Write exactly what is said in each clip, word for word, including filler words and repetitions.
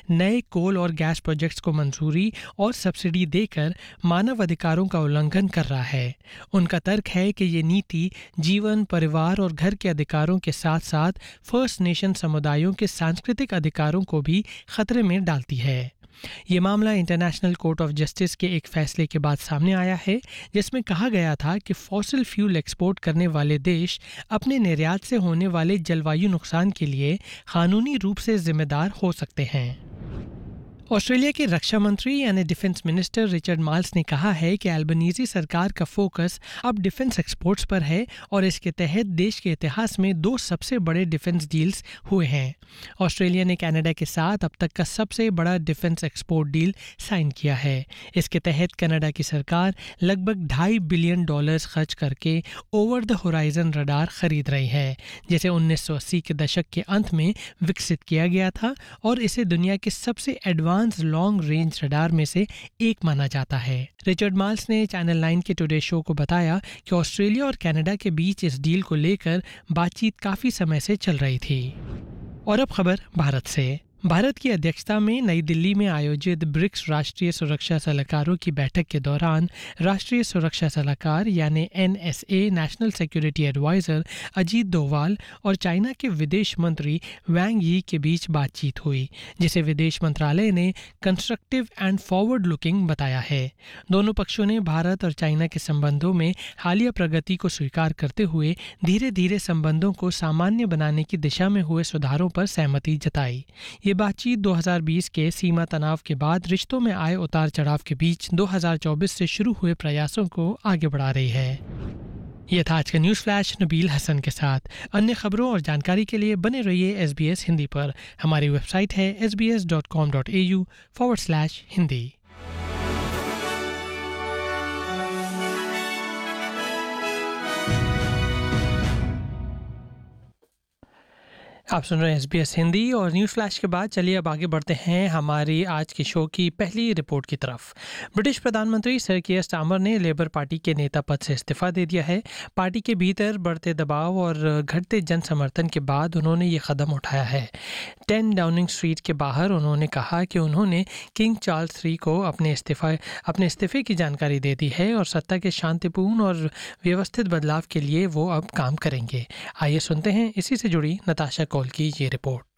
नए कोल और gas projects को मंजूरी और सब्सिडी देकर मानव अधिकारों का उल्लंघन कर रहा है। उनका तर्क है कि ये नीति जीवन, परिवार और घर के अधिकारों के साथ साथ फर्स्ट नेशन समुदायों के सांस्कृतिक अधिकारों को भी खतरे में डालती है। ये मामला इंटरनेशनल कोर्ट ऑफ जस्टिस के एक फैसले के बाद सामने आया है, जिसमें कहा गया था कि फॉसिल फ्यूल एक्सपोर्ट करने वाले देश अपने निर्यात से होने वाले जलवायु नुकसान के लिए कानूनी रूप से जिम्मेदार हो सकते हैं। ऑस्ट्रेलिया के रक्षा मंत्री यानी डिफेंस मिनिस्टर रिचर्ड माल्स ने कहा है कि अल्बनीज़ी सरकार का फोकस अब डिफेंस एक्सपोर्ट्स पर है और इसके तहत देश के इतिहास में दो सबसे बड़े डिफेंस डील्स हुए हैं। ऑस्ट्रेलिया ने कनाडा के साथ अब तक का सबसे बड़ा डिफेंस एक्सपोर्ट डील साइन किया है। इसके तहत कनाडा की सरकार लगभग ढाई बिलियन डॉलर्स खर्च करके ओवर द होराइजन रडार खरीद रही है, जिसे उन्नीस सौ अस्सी के दशक के अंत में विकसित किया गया था और इसे दुनिया के सबसे एडवांस लॉन्ग रेंज रडार में से एक माना जाता है। रिचर्ड माल्स ने चैनल नाइन के टुडे शो को बताया कि ऑस्ट्रेलिया और कनाडा के बीच इस डील को लेकर बातचीत काफी समय से चल रही थी। और अब खबर भारत से। भारत की अध्यक्षता में नई दिल्ली में आयोजित ब्रिक्स राष्ट्रीय सुरक्षा सलाहकारों की बैठक के दौरान राष्ट्रीय सुरक्षा सलाहकार यानी N S A national security adviser Ajit Doval और चाइना के विदेश मंत्री वैंग यी के बीच बातचीत हुई, जिसे विदेश मंत्रालय ने कंस्ट्रक्टिव एंड फॉरवर्ड लुकिंग बताया है। दोनों पक्षों ने भारत और चाइना के संबंधों में हालिया प्रगति को स्वीकार करते हुए धीरे धीरे संबंधों को सामान्य बनाने की दिशा में हुए सुधारों पर सहमति जताई। ये बातचीत दो हज़ार बीस के सीमा तनाव के बाद रिश्तों में आए उतार चढ़ाव के बीच दो हज़ार चौबीस से शुरू हुए प्रयासों को आगे बढ़ा रही है। यह था आज का न्यूज़ फ्लैश नबील हसन के साथ। अन्य खबरों और जानकारी के लिए बने रहिए एस बी एस हिंदी पर। हमारी वेबसाइट है S B S dot com dot A you forward slash Hindi. आप सुन रहे हैं एस बी एस हिंदी और न्यूज़ फ्लैश के बाद चलिए अब आगे बढ़ते हैं हमारी आज के शो की पहली रिपोर्ट की तरफ। ब्रिटिश प्रधानमंत्री सर कियर स्टारमर ने लेबर पार्टी के नेता पद से इस्तीफा दे दिया है। पार्टी के भीतर बढ़ते दबाव और घटते जन समर्थन के बाद उन्होंने ये कदम उठाया है। टेन डाउनिंग स्ट्रीट के बाहर उन्होंने कहा कि उन्होंने किंग चार्ल्स थ्री को अपने इस्तीफा अपने इस्तीफे की जानकारी दे दी है और सत्ता के शांतिपूर्ण और व्यवस्थित बदलाव के लिए वो अब काम करेंगे। आइए सुनते हैं इसी से जुड़ी नताशा कौल की ये रिपोर्ट।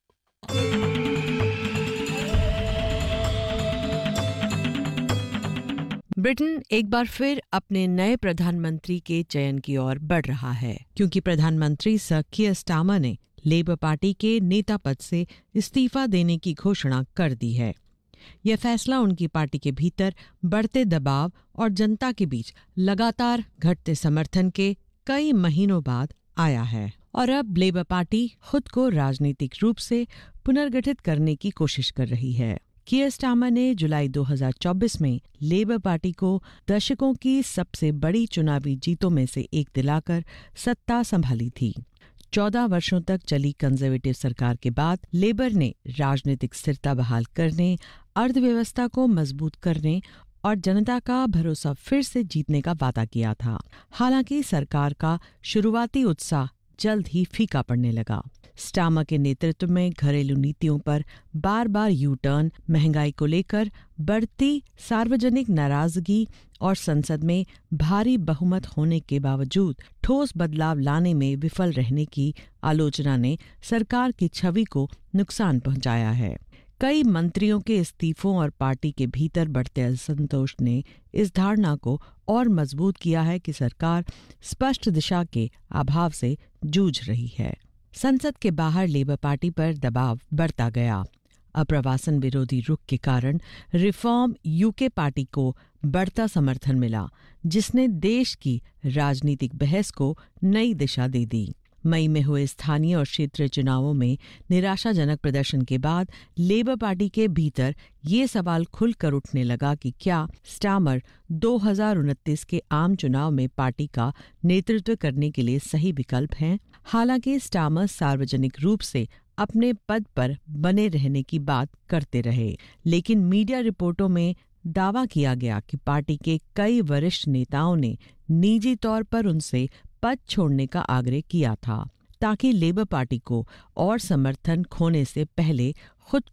ब्रिटेन एक बार फिर अपने नए प्रधानमंत्री के चयन की ओर बढ़ रहा है, क्योंकि प्रधानमंत्री सर कियर स्टारमर ने लेबर पार्टी के नेता पद से इस्तीफा देने की घोषणा कर दी है। यह फैसला उनकी पार्टी के भीतर बढ़ते दबाव और जनता के बीच लगातार घटते समर्थन के कई महीनों बाद आया है और अब लेबर पार्टी खुद को राजनीतिक रूप से पुनर्गठित करने की कोशिश कर रही है। कियर स्टारमर ने जुलाई दो हज़ार चौबीस में लेबर पार्टी को दशकों की सबसे बड़ी चुनावी जीतों में से एक दिलाकर सत्ता संभाली थी। चौदह वर्षों तक चली कंजर्वेटिव सरकार के बाद लेबर ने राजनीतिक स्थिरता बहाल करने, अर्थव्यवस्था को मजबूत करने और जनता का भरोसा फिर से जीतने का वादा किया था। हालांकि सरकार का शुरुआती उत्साह जल्द ही फीका पड़ने लगा। स्टारमर के नेतृत्व में घरेलू नीतियों पर बार बार यू टर्न, महंगाई को लेकर बढ़ती सार्वजनिक नाराजगी और संसद में भारी बहुमत होने के बावजूद ठोस बदलाव लाने में विफल रहने की आलोचना ने सरकार की छवि को नुकसान पहुंचाया है। कई मंत्रियों के इस्तीफों और पार्टी के भीतर बढ़ते असंतोष ने इस धारणा को और मजबूत किया है कि सरकार स्पष्ट दिशा के अभाव से जूझ रही है। संसद के बाहर लेबर पार्टी पर दबाव बढ़ता गया। अप्रवासन विरोधी रुख के कारण रिफॉर्म यूके पार्टी को बढ़ता समर्थन मिला, जिसने देश की राजनीतिक बहस को नई दिशा दे दी। मई में हुए स्थानीय और क्षेत्रीय चुनावों में निराशाजनक प्रदर्शन के बाद लेबर पार्टी के भीतर ये सवाल खुलकर उठने लगा कि क्या स्टारमर दो हज़ार उनतीस के आम चुनाव में पार्टी का नेतृत्व करने के लिए सही विकल्प हैं। हालांकि स्टारमर सार्वजनिक रूप से अपने पद पर बने रहने की बात करते रहे, लेकिन मीडिया रिपोर्टों में दावा किया गया कि पार्टी के कई वरिष्ठ नेताओं ने निजी तौर पर उनसे पद छोड़ने का आग्रह किया था, ताकि लेबर पार्टी को और समर्थन खोने से पहले खुद को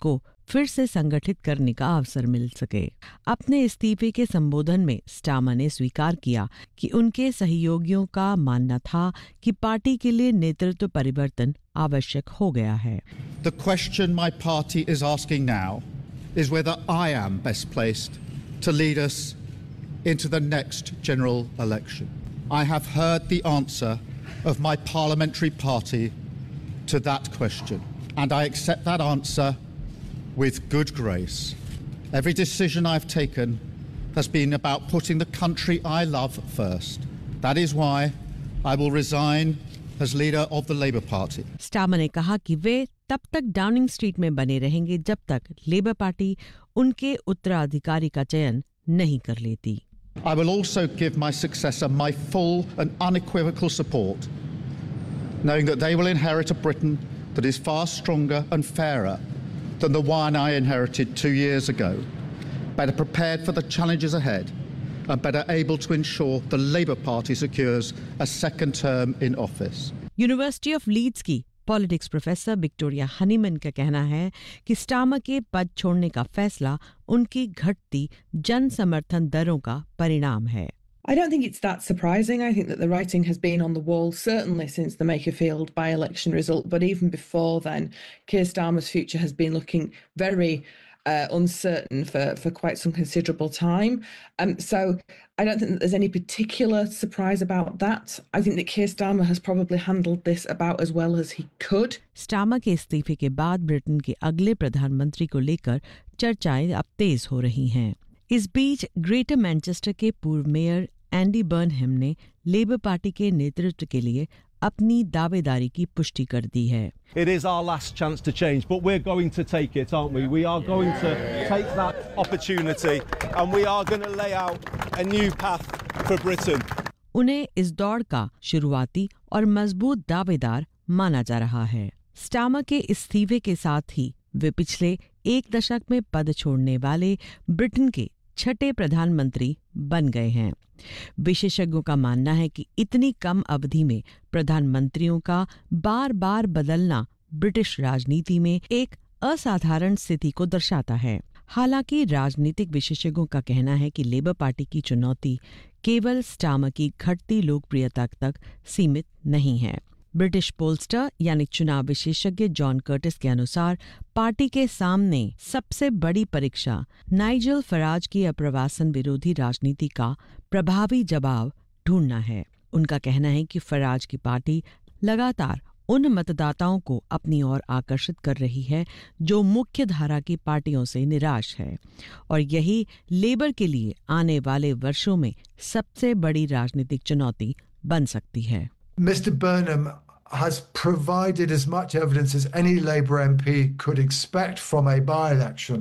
फिर से संगठित करने का अवसर मिल सके। अपने इस्तीफे के संबोधन में स्टार्मर ने स्वीकार किया कि उनके सहयोगियों का मानना था कि पार्टी के लिए नेतृत्व परिवर्तन आवश्यक हो गया है। The question my party is asking now is whether I am best placed to lead us into the next general election. I have heard the answer of my parliamentary party to that question, and I accept that answer with good grace. Every decision I've taken has been about putting the country I love first. That is why I will resign as leader of the Labour Party. Starmer ने कहा कि वे तब तक Downing street में बने रहेंगे जब तक लेबर पार्टी उनके उत्तराधिकारी का चयन नहीं कर लेती। I will also give my successor my full and unequivocal support, knowing that they will inherit a Britain that is far stronger and fairer than the one I inherited two years ago, better prepared for the challenges ahead, and better able to ensure the Labour Party secures a second term in office. University of Leeds की politics professor Victoria Hahnemann का कहना है कि Starmer के पद छोड़ने का फैसला उनकी घटती जन समर्थन दरों का परिणाम है। I don't think it's that surprising. I think that the writing has been on the wall, certainly since the Makerfield by-election result, but even before then, Keir Starmer's future has been looking very uh, uncertain for, for quite some considerable time. Um, so I don't think that there's any particular surprise about that. I think that Keir Starmer has probably handled this about as well as he could. Starmer के इस्तीफे के बाद Britain के अगले प्रधानमंत्री को लेकर चर्चाएं अब तेज हो रही हैं। इस बीच ग्रेटर मैनचेस्टर के पूर्व मेयर एंडी बर्नहम ने लेबर पार्टी के नेतृत्व के लिए अपनी दावेदारी की पुष्टि कर दी है। It is our last chance to change, but we're going to take it, aren't we? We are going to take that opportunity and we are going to lay out a new path for Britain. उन्हें इस दौड़ का शुरुआती और मजबूत दावेदार माना जा रहा है। स्टार्मर के इस्तीफे के साथ ही वे पिछले एक दशक में पद छोड़ने वाले ब्रिटेन के छठे प्रधानमंत्री बन गए हैं। विशेषज्ञों का मानना है कि इतनी कम अवधि में प्रधानमंत्रियों का बार बार बदलना ब्रिटिश राजनीति में एक असाधारण स्थिति को दर्शाता है। हालांकि राजनीतिक विशेषज्ञों का कहना है कि लेबर पार्टी की चुनौती केवल स्टार्मर की घटती लोकप्रियता तक सीमित नहीं है। ब्रिटिश पोलस्टर यानी चुनाव विशेषज्ञ जॉन कर्टिस के अनुसार पार्टी के सामने सबसे बड़ी परीक्षा नाइजेल फराज की अप्रवासन विरोधी राजनीति का प्रभावी जवाब ढूंढना है। उनका कहना है कि फराज की पार्टी लगातार उन मतदाताओं को अपनी ओर आकर्षित कर रही है जो मुख्य धारा की पार्टियों से निराश है, और यही लेबर के लिए आने वाले वर्षों में सबसे बड़ी राजनीतिक चुनौती बन सकती है। Mister Burnham has provided as much evidence as any Labour M P could expect from a by-election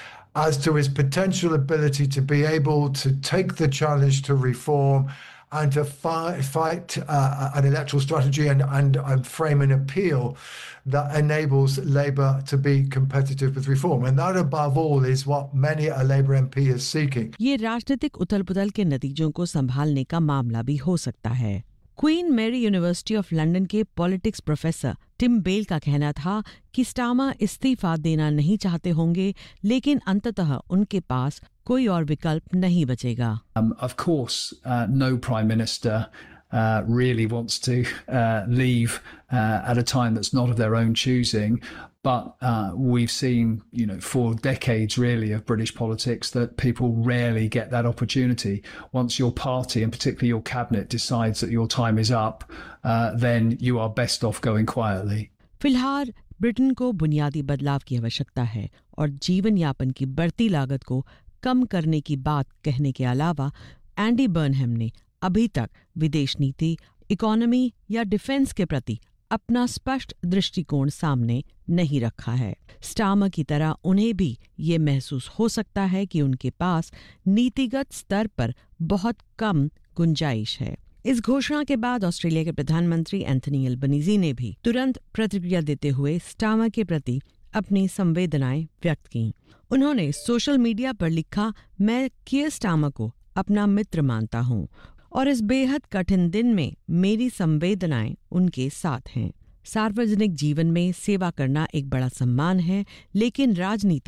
as to his potential ability to be able to take the challenge to reform and to fight, fight uh, an electoral strategy and, and, and frame an appeal that enables Labour to be competitive with reform. And that, above all, is what many a Labour M P is seeking. ये राजनीतिक उथल-पुथल के नतीजों को संभालने का मामला भी हो सकता है। Queen Mary university of London के पॉलिटिक्स प्रोफेसर टिम बेल का कहना था कि स्टार्मर इस्तीफा देना नहीं चाहते होंगे, लेकिन अंततः उनके पास कोई और विकल्प नहीं बचेगा। Um, of course, uh, no prime minister uh, really wants to uh, leave uh, at a time that's not of their own choosing. But uh, we've seen, you know, for decades really of British politics that people rarely get that opportunity. Once your party and particularly your cabinet decides that your time is up, uh, then you are best off going quietly. फिलहाल Britain को बुनियादी बदलाव की आवश्यकता है और जीवन यापन की बढ़ती लागत को कम करने की बात कहने के अलावा एंडी बर्नहम ने अभी तक विदेश नीति, इकोनॉमी या डिफेंस के प्रति अपना स्पष्ट दृष्टिकोण सामने नहीं रखा है। स्टार्मर की तरह उन्हें भी ये महसूस हो सकता है कि उनके पास नीतिगत स्तर पर बहुत कम गुंजाइश है। इस घोषणा के बाद ऑस्ट्रेलिया के प्रधानमंत्री एंथनी एल्बनीज़ी ने भी तुरंत प्रतिक्रिया देते हुए स्टार्मर के प्रति अपनी संवेदनाएं व्यक्त की। उन्होंने सोशल मीडिया पर लिखा, मैं कीयर स्टार्मर को अपना मित्र मानता हूं और इस बेहद कठिन दिन में मेरी संवेदनाएं उनके साथ हैं। सार्वजनिक जीवन में सेवा करना एक बड़ा सम्मान है, लेकिन राजनीति